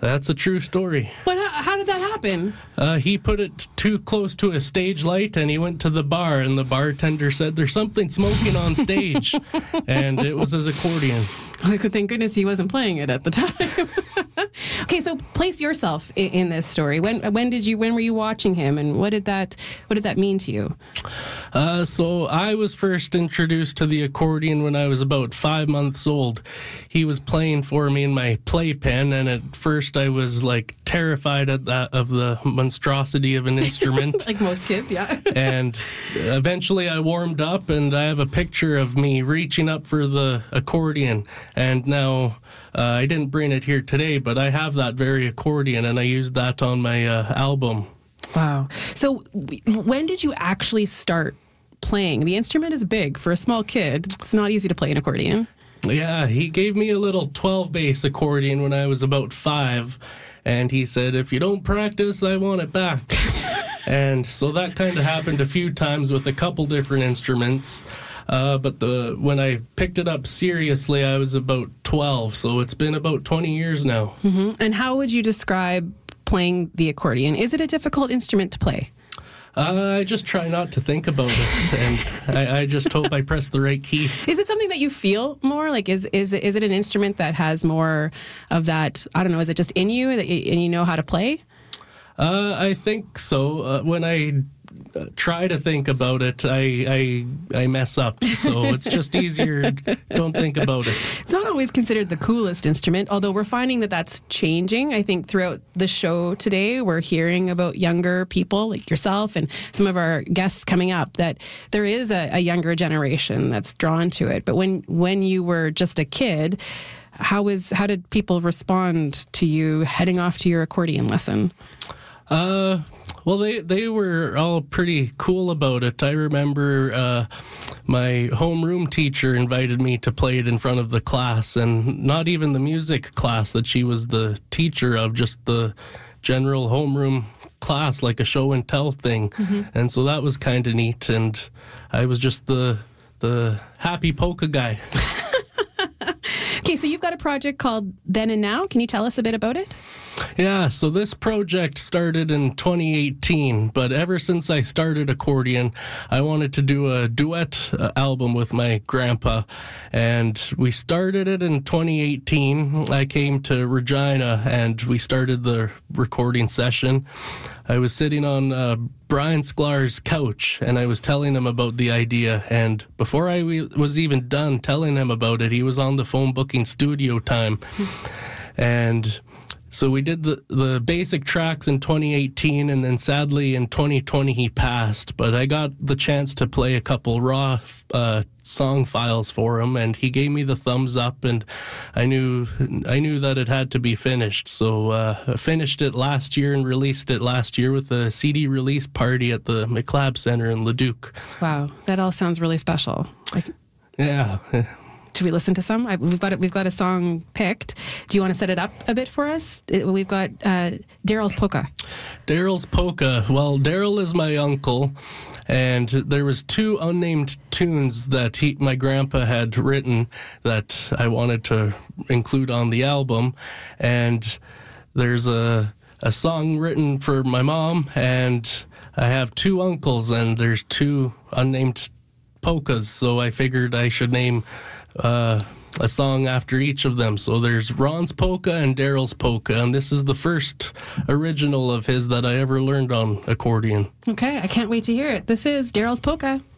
That's a true story. But how did that happen? He put it too close to a stage light, and he went to the bar, and the bartender said, "There's something smoking on stage," and it was his accordion. Thank goodness he wasn't playing it at the time. Okay, so place yourself in this story. When were you watching him, and what did that mean to you? So I was first introduced to the accordion when I was about 5 months old. He was playing for me in my playpen, and at first I was like terrified of the monstrosity of an instrument. Like most kids, yeah. And eventually I warmed up, and I have a picture of me reaching up for the accordion. And now I didn't bring it here today, but I have that very accordion, and I used that on my album. Wow. So when did you actually start playing? The instrument is big. For a small kid, it's not easy to play an accordion. Yeah, he gave me a little 12-bass accordion when I was about 5, and he said, "If you don't practice, I want it back." And so that kind of happened a few times with a couple different instruments. But when I picked it up seriously, I was about 12, so it's been about 20 years now. Mm-hmm. And how would you describe playing the accordion? Is it a difficult instrument to play? I just try not to think about it, and I just hope I press the right key. Is it something that you feel more? Like, is it an instrument that has more of that, I don't know, is it just in you and you know how to play? I think so. When I try to think about it, I mess up. So it's just easier. Don't think about it. It's not always considered the coolest instrument, although we're finding that that's changing. I think throughout the show today, we're hearing about younger people like yourself and some of our guests coming up, that there is a younger generation that's drawn to it. But when you were just a kid, how did people respond to you heading off to your accordion lesson? Well, they were all pretty cool about it. I remember my homeroom teacher invited me to play it in front of the class, and not even the music class that she was the teacher of, just the general homeroom class, like a show and tell thing. Mm-hmm. And so that was kind of neat, and I was just the happy polka guy. Okay, so you've got a project called Then and Now. Can you tell us a bit about it? Yeah, so this project started in 2018, but ever since I started accordion, I wanted to do a duet album with my grandpa, and we started it in 2018. I came to Regina, and we started the recording session. I was sitting on Brian Sklar's couch, and I was telling him about the idea, and before I was even done telling him about it, he was on the phone booking studio time. And so we did the basic tracks in 2018, and then sadly in 2020 he passed, but I got the chance to play a couple raw song files for him, and he gave me the thumbs up, and I knew that it had to be finished. So I finished it last year and released it last year with a CD release party at the McLeod Center in Leduc. Wow, that all sounds really special. Yeah. Should we listen to some? We've got a song picked. Do you want to set it up a bit for us? We've got Daryl's Polka. Daryl's Polka. Well, Daryl is my uncle, and there was 2 unnamed tunes that my grandpa had written that I wanted to include on the album. And there's a song written for my mom, and I have 2 uncles, and there's 2 unnamed polkas, so I figured I should name a song after each of them. So there's Ron's Polka and Daryl's Polka, and this is the first original of his that I ever learned on accordion. Okay, I can't wait to hear it. This is Daryl's Polka.